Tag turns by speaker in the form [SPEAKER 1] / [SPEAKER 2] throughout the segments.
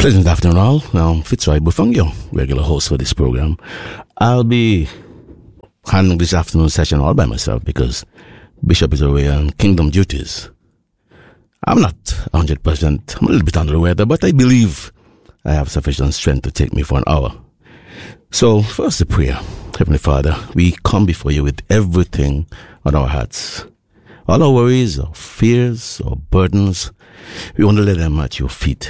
[SPEAKER 1] Pleasant afternoon all. Fitzroy Bufangyo, regular host for this program. I'll be handling this afternoon session all by myself because Bishop is away on kingdom duties. I'm not 100%, I'm a little bit under the weather, but I believe I have sufficient strength to take me for an hour. So, first the prayer. Heavenly Father, we come before you with everything on our hearts. All our worries, our fears, our burdens, we want to lay them at your feet.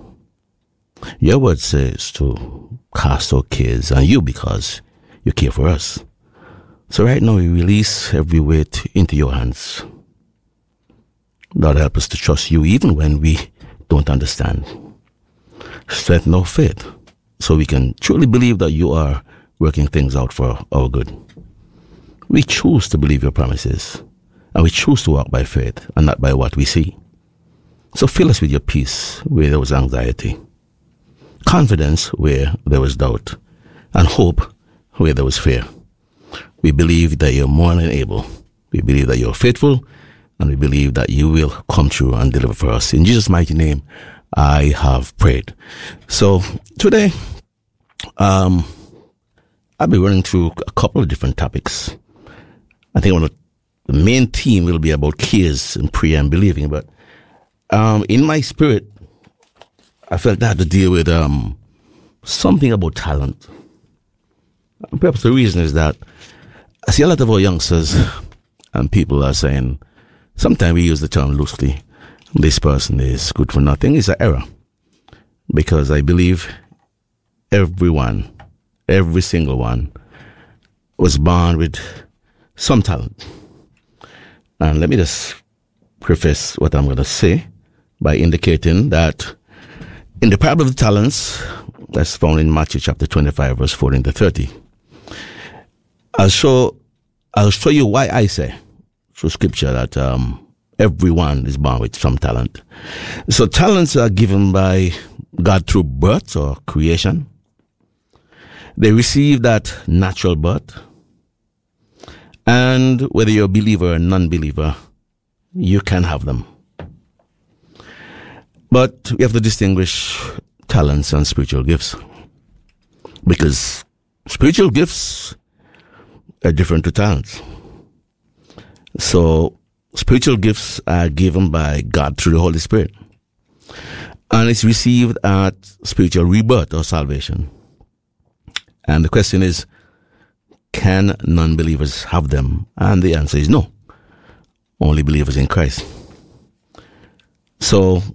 [SPEAKER 1] Your word says to cast our cares on you because you care for us. So right now we release every weight into your hands. Lord, help us to trust you even when we don't understand. Strengthen our faith so we can truly believe that you are working things out for our good. We choose to believe your promises, and we choose to walk by faith and not by what we see. So fill us with your peace where there was anxiety, confidence where there was doubt, and hope where there was fear. We believe that you're more than able. We believe that you're faithful, and we believe that you will come through and deliver for us. In Jesus' mighty name, I have prayed. So today, I'll be running through a couple of different topics. I think one of the main theme will be about cares and prayer and believing, but in my spirit, I felt I had to deal with something about talent. And perhaps the reason is that I see a lot of our youngsters and people are saying, sometimes we use the term loosely, this person is good for nothing. It's an error. Because I believe everyone, every single one, was born with some talent. And let me just preface what I'm going to say by indicating that in the parable of the talents, that's found in Matthew chapter 25, verse 14 to 30, I'll show you why I say through scripture that everyone is born with some talent. So talents are given by God through birth or creation. They receive that natural birth. And whether you're a believer or non-believer, you can have them. But we have to distinguish talents and spiritual gifts. Because spiritual gifts are different to talents. So spiritual gifts are given by God through the Holy Spirit. And it's received at spiritual rebirth or salvation. And the question is, can non-believers have them? And the answer is no. Only believers in Christ. So,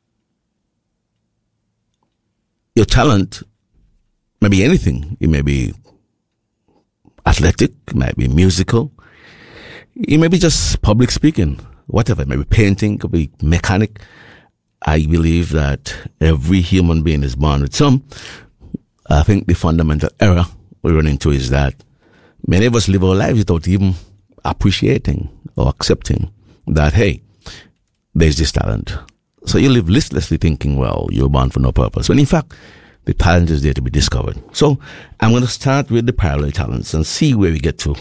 [SPEAKER 1] your talent may be anything. It may be athletic, it might be musical, it may be just public speaking, whatever. It may be painting, it could be mechanic. I believe that every human being is born with some. I think the fundamental error we run into is that many of us live our lives without even appreciating or accepting that, hey, there's this talent. So you live listlessly thinking, well, you're born for no purpose. When in fact, the talent is there to be discovered. So I'm going to start with the parable of talents and see where we get to.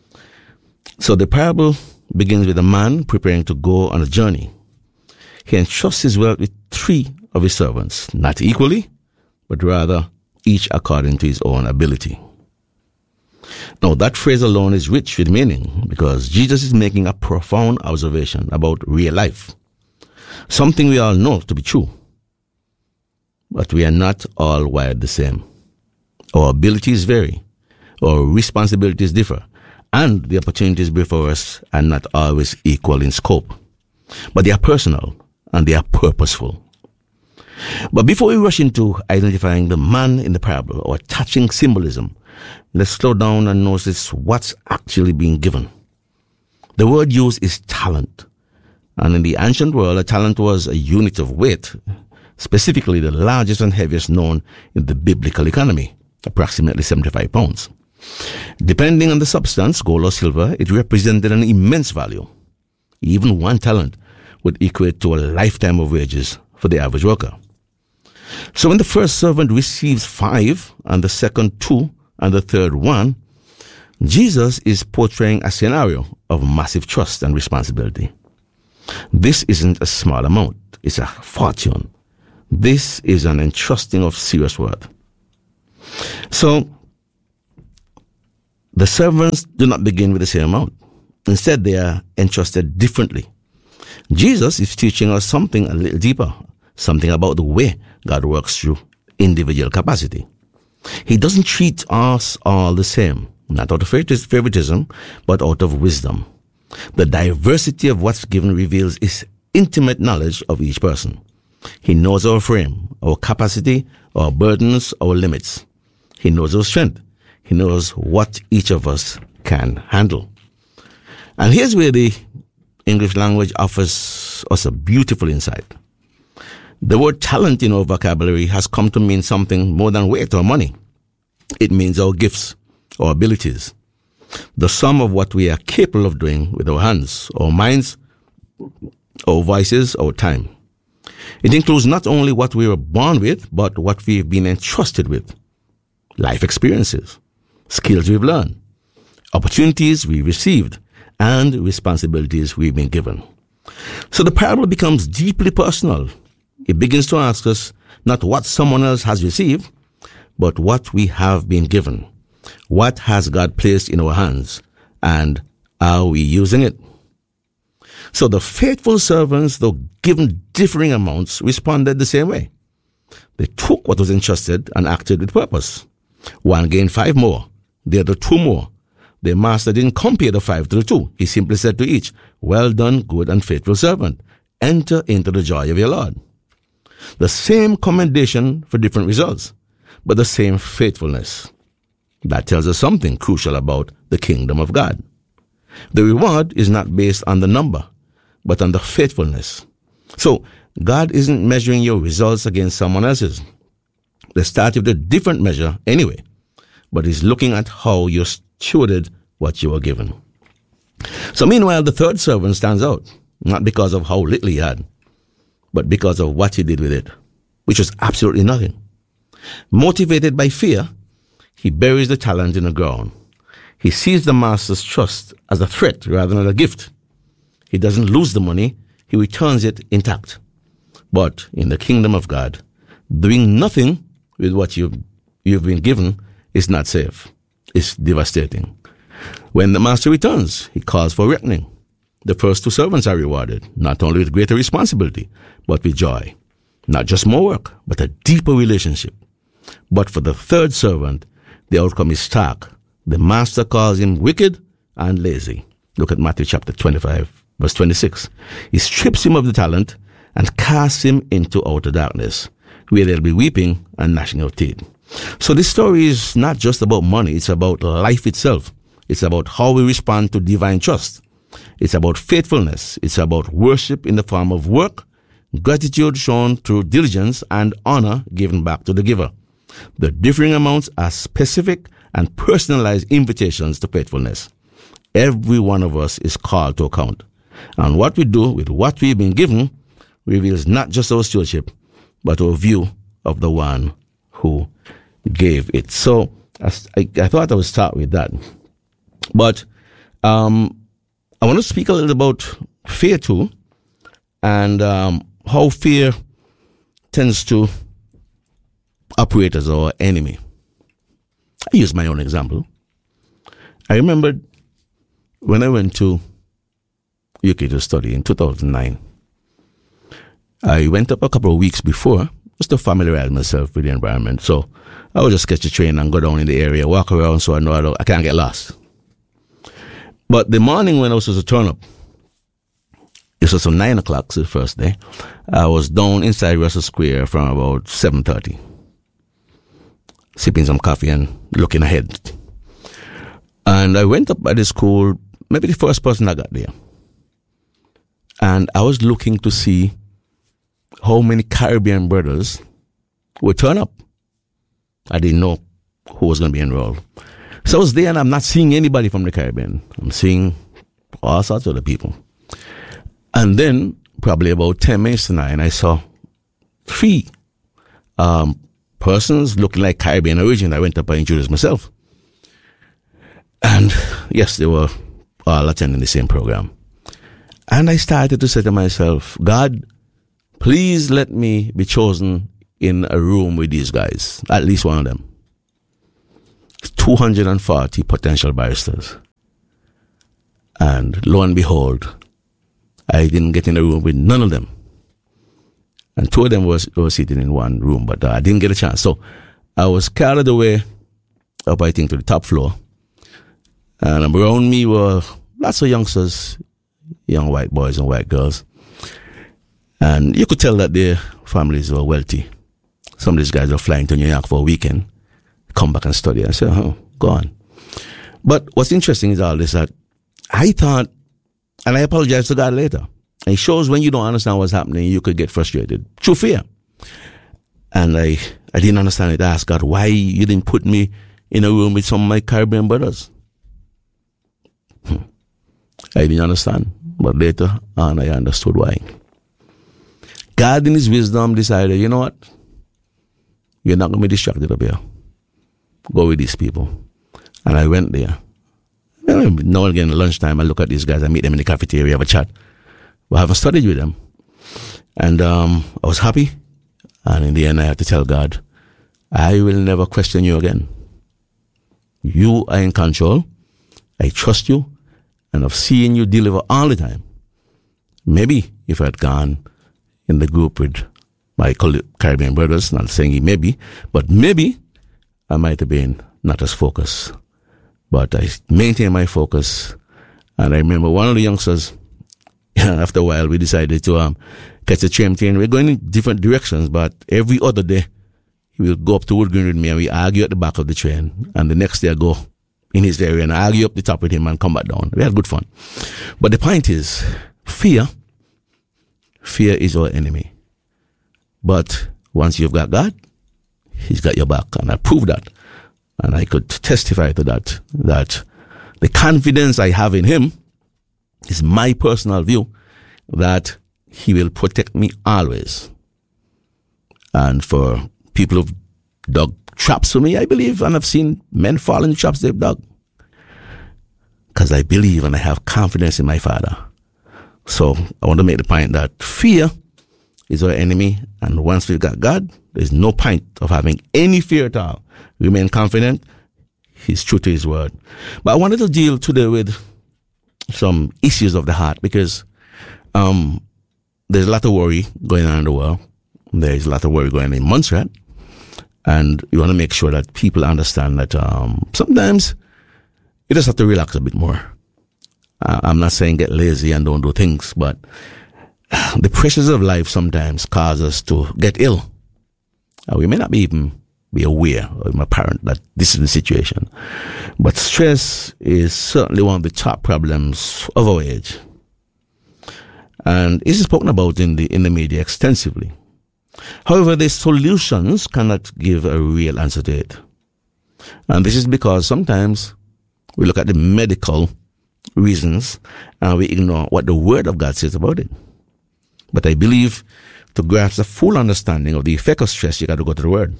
[SPEAKER 1] So the parable begins with a man preparing to go on a journey. He entrusts his wealth with 3 of his servants, not equally, but rather each according to his own ability. Now, that phrase alone is rich with meaning because Jesus is making a profound observation about real life. Something we all know to be true. But we are not all wired the same. Our abilities vary. Our responsibilities differ. And the opportunities before us are not always equal in scope. But they are personal and they are purposeful. But before we rush into identifying the man in the parable or touching symbolism, let's slow down and notice what's actually being given. The word used is talent. And in the ancient world, a talent was a unit of weight, specifically the largest and heaviest known in the biblical economy, approximately 75 pounds. Depending on the substance, gold or silver, it represented an immense value. Even 1 talent would equate to a lifetime of wages for the average worker. So when the first servant receives 5, and the second 2, and the third 1, Jesus is portraying a scenario of massive trust and responsibility. This isn't a small amount, it's a fortune. This is an entrusting of serious worth. So, the servants do not begin with the same amount. Instead, they are entrusted differently. Jesus is teaching us something a little deeper, something about the way God works through individual capacity. He doesn't treat us all the same, not out of favoritism, but out of wisdom. The diversity of what's given reveals his intimate knowledge of each person. He knows our frame, our capacity, our burdens, our limits. He knows our strength. He knows what each of us can handle. And here's where the English language offers us a beautiful insight. The word talent in our vocabulary has come to mean something more than weight or money. It means our gifts, our abilities, the sum of what we are capable of doing with our hands, our minds, our voices, our time. It includes not only what we were born with, but what we've been entrusted with. Life experiences, skills we've learned, opportunities we received, and responsibilities we've been given. So the parable becomes deeply personal. It begins to ask us not what someone else has received, but what we have been given. What has God placed in our hands, and are we using it? So the faithful servants, though given differing amounts, responded the same way. They took what was entrusted and acted with purpose. One gained 5 more, the other 2 more. The master didn't compare the 5 to the 2. He simply said to each, "Well done, good and faithful servant. Enter into the joy of your Lord." The same commendation for different results, but the same faithfulness. That tells us something crucial about the kingdom of God. The reward is not based on the number, but on the faithfulness. So, God isn't measuring your results against someone else's. They start with a different measure anyway, but He's looking at how you stewarded what you were given. So meanwhile, the third servant stands out, not because of how little he had, but because of what he did with it, which was absolutely nothing. Motivated by fear, he buries the talent in the ground. He sees the master's trust as a threat rather than a gift. He doesn't lose the money, he returns it intact. But in the kingdom of God, doing nothing with what you've been given is not safe. It's devastating. When the master returns, he calls for reckoning. The first 2 servants are rewarded, not only with greater responsibility, but with joy. Not just more work, but a deeper relationship. But for the third servant, the outcome is stark. The master calls him wicked and lazy. Look at Matthew chapter 25, verse 26. He strips him of the talent and casts him into outer darkness, where there'll be weeping and gnashing of teeth. So this story is not just about money, it's about life itself. It's about how we respond to divine trust. It's about faithfulness. It's about worship in the form of work, gratitude shown through diligence, and honor given back to the giver. The differing amounts are specific and personalized invitations to faithfulness. Every one of us is called to account. And what we do with what we've been given reveals not just our stewardship, but our view of the one who gave it. So I thought I would start with that. But I want to speak a little about fear too, and how fear tends to operate as our enemy. I use my own example. I remember when I went to UK to study in 2009. I went up a couple of weeks before just to familiarize myself with the environment. So I would just catch a train and go down in the area, walk around so I know I can't get lost. But the morning when I was supposed to turn up, it was some 9 o'clock, so the first day, I was down inside Russell Square from about 7:30, sipping some coffee and looking ahead. And I went up by the school, maybe the first person I got there. And I was looking to see how many Caribbean brothers would turn up. I didn't know who was going to be enrolled. So I was there and I'm not seeing anybody from the Caribbean. I'm seeing all sorts of other people. And then, probably about 10 minutes to 9, I saw 3 persons looking like Caribbean origin. I went up and introduced myself. And yes, they were all attending the same program. And I started to say to myself, God, please let me be chosen in a room with these guys, at least one of them. 240 potential barristers. And lo and behold, I didn't get in a room with none of them. And two of them were sitting in one room, but I didn't get a chance. So I was carried away up, I think, to the top floor. And around me were lots of youngsters, young white boys and white girls. And you could tell that their families were wealthy. Some of these guys were flying to New York for a weekend, come back and study. I said, oh, go on. But what's interesting is all this, that I thought, and I apologized to God later, it shows when you don't understand what's happening, you could get frustrated through fear. And I didn't understand it. I asked God, why you didn't put me in a room with some of my Caribbean brothers? I didn't understand. But later on, I understood why. God in his wisdom decided, you know what? You're not going to be distracted up here. Go with these people. And I went there. Now and again, at lunchtime, I look at these guys. I meet them in the cafeteria, have a chat. But I haven't studied with them. And I was happy. And in the end, I had to tell God, I will never question you again. You are in control. I trust you. And I've seen you deliver all the time. Maybe if I had gone in the group with my Caribbean brothers, not saying maybe, but maybe I might have been not as focused. But I maintained my focus. And I remember one of the youngsters, after a while, we decided to catch the train. We're going in different directions, but every other day, he will go up to Wood Green with me and we argue at the back of the train. And the next day I go in his area and argue up the top with him and come back down. We had good fun. But the point is, fear is our enemy. But once you've got God, he's got your back. And I proved that. And I could testify to that the confidence I have in him is my personal view that he will protect me always. And for people who've dug traps for me, I believe, and I've seen men fall in the traps they've dug. Because I believe and I have confidence in my Father. So I want to make the point that fear is our enemy. And once we've got God, there's no point of having any fear at all. Remain confident. He's true to his word. But I wanted to deal today with some issues of the heart because there's a lot of worry going on in the world. There's a lot of worry going on in Montserrat. And you want to make sure that people understand that sometimes you just have to relax a bit more. I'm not saying get lazy and don't do things, but the pressures of life sometimes cause us to get ill. We may not even be aware or apparent that this is the situation. But stress is certainly one of the top problems of our age. And it is spoken about in the media extensively. However, the solutions cannot give a real answer to it. And this is because sometimes we look at the medical reasons and we ignore what the Word of God says about it. But I believe to grasp the full understanding of the effect of stress, you got to go to the Word.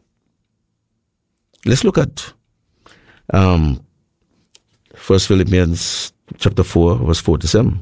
[SPEAKER 1] Let's look at 1 Philippians chapter 4, verse 4 to 7.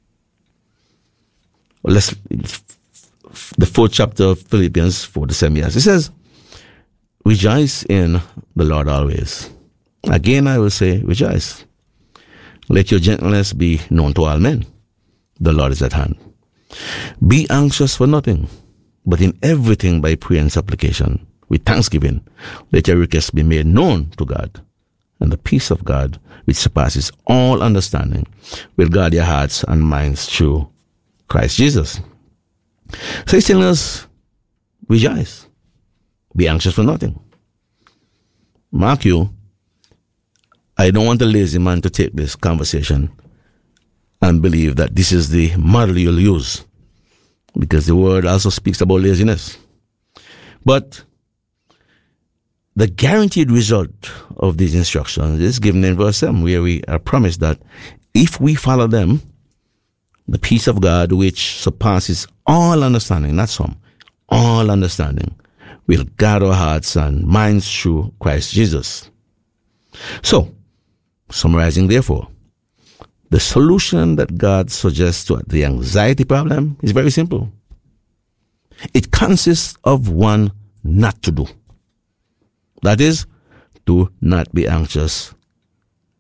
[SPEAKER 1] Well, the 4th chapter of Philippians 4 to 7 years. It says, rejoice in the Lord always. Again, I will say, rejoice. Let your gentleness be known to all men. The Lord is at hand. Be anxious for nothing, but in everything by prayer and supplication, with thanksgiving, let your requests be made known to God. And the peace of God, which surpasses all understanding, will guard your hearts and minds through Christ Jesus. So he's telling us, rejoice. Be anxious for nothing. Mark you, I don't want a lazy man to take this conversation and believe that this is the model you'll use, because the word also speaks about laziness. But the guaranteed result of these instructions is given in verse 7, where we are promised that if we follow them, the peace of God, which surpasses all understanding, not some, all understanding, will guard our hearts and minds through Christ Jesus. So, summarizing therefore, the solution that God suggests to the anxiety problem is very simple. It consists of one not to do. That is, do not be anxious